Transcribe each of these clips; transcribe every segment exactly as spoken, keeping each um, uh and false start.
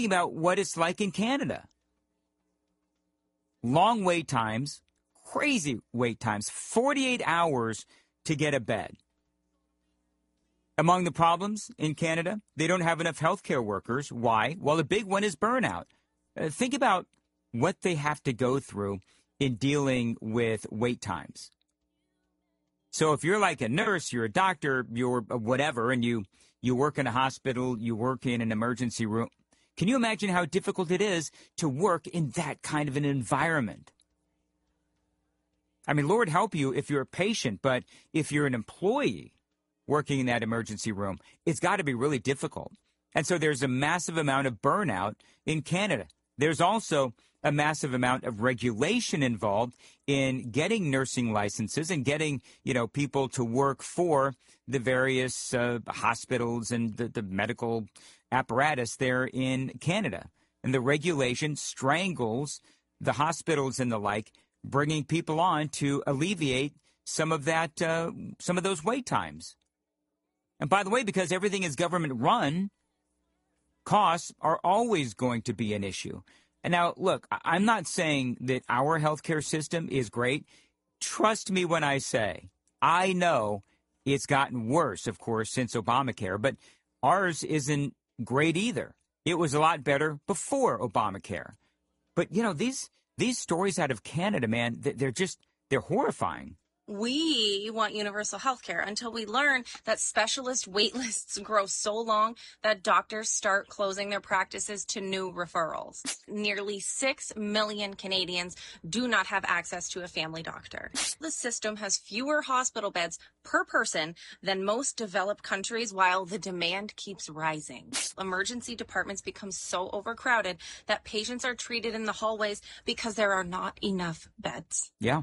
thinking about what it's like in Canada. Long wait times, crazy wait times, forty-eight hours to get a bed. Among the problems in Canada, they don't have enough healthcare workers. Why? Well, the big one is burnout. Uh, think about what they have to go through in dealing with wait times. So if you're like a nurse, you're a doctor, you're whatever, and you, you work in a hospital, you work in an emergency room, can you imagine how difficult it is to work in that kind of an environment? I mean, Lord help you if you're a patient, but if you're an employee working in that emergency room, it's got to be really difficult. And so there's a massive amount of burnout in Canada. There's also a massive amount of regulation involved in getting nursing licenses and getting, you know, people to work for the various uh, hospitals and the, the medical apparatus there in Canada. And the regulation strangles the hospitals and the like, bringing people on to alleviate some of that, uh, some of those wait times. And by the way, because everything is government run, costs are always going to be an issue. And now, look, I'm not saying that our healthcare system is great. Trust me when I say I know it's gotten worse, of course, since Obamacare, but ours isn't great either. It was a lot better before Obamacare. But, you know, these these stories out of Canada, man, they're just, they're horrifying. We want universal health care until we learn that specialist wait lists grow so long that doctors start closing their practices to new referrals. Nearly six million Canadians do not have access to a family doctor. The system has fewer hospital beds per person than most developed countries, while the demand keeps rising. Emergency departments become so overcrowded that patients are treated in the hallways because there are not enough beds. Yeah.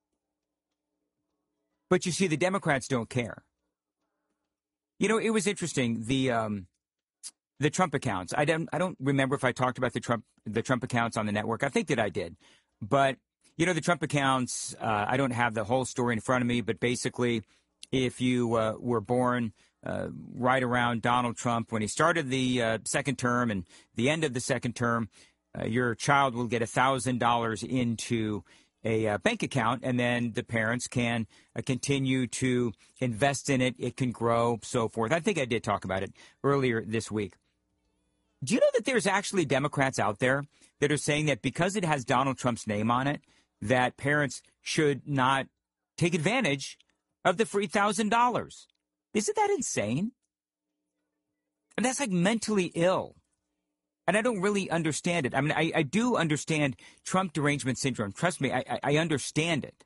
But you see, the Democrats don't care. You know, it was interesting, the um, the Trump accounts. I don't I don't remember if I talked about the Trump the Trump accounts on the network. I think that I did. But, you know, the Trump accounts, uh, I don't have the whole story in front of me, but basically, if you uh, were born uh, right around Donald Trump when he started the uh, second term and the end of the second term, uh, your child will get one thousand dollars into a uh, bank account, and then the parents can uh, continue to invest in it. It can grow, so forth. I think I did talk about it earlier this week. Do you know that there's actually Democrats out there that are saying that because it has Donald Trump's name on it, that parents should not take advantage of the free one thousand dollars? Isn't that insane? And that's like mentally ill. And I don't really understand it. I mean, I, I do understand Trump derangement syndrome. Trust me, I, I, I understand it.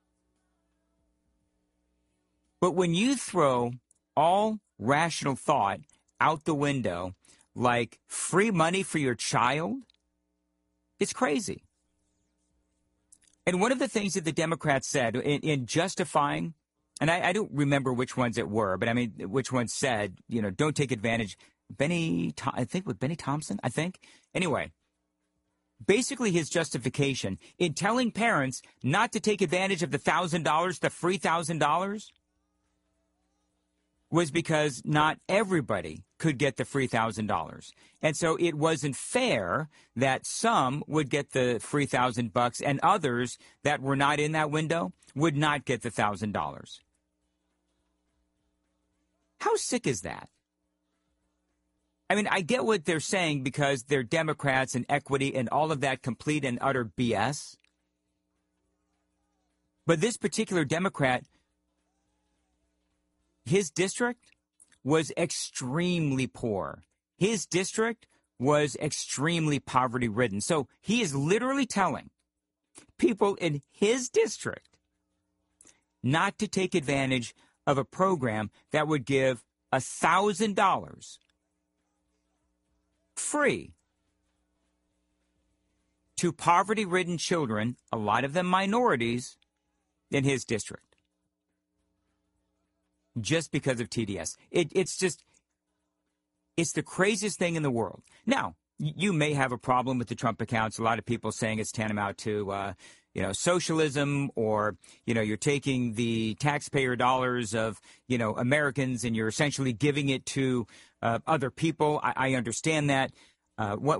But when you throw all rational thought out the window, like free money for your child, it's crazy. And one of the things that the Democrats said in, in justifying, and I, I don't remember which ones it were, but I mean, which ones said, you know, don't take advantage. Benny, I think with Benny Thompson, I think. Anyway, basically his justification in telling parents not to take advantage of the one thousand dollars, the free one thousand dollars, was because not everybody could get the free one thousand dollars. And so it wasn't fair that some would get the free one thousand bucks and others that were not in that window would not get the one thousand dollars. How sick is that? I mean, I get what they're saying because they're Democrats and equity and all of that complete and utter B S. But this particular Democrat, his district was extremely poor. His district was extremely poverty-ridden. So he is literally telling people in his district not to take advantage of a program that would give one thousand dollars free to poverty-ridden children, a lot of them minorities, in his district, just because of T D S. It, it's just, it's the craziest thing in the world. Now, you may have a problem with the Trump accounts. A lot of people saying it's tantamount to, uh, you know, socialism, or, you know, you're taking the taxpayer dollars of, you know, Americans and you're essentially giving it to uh, other people. I, I understand that. Uh, what